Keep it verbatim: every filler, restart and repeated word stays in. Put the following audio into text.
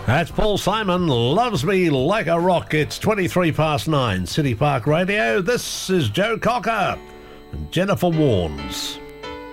That's Paul Simon, Loves Me Like a Rock. It's twenty-three past nine, City Park Radio. This is Joe Cocker and Jennifer Warnes.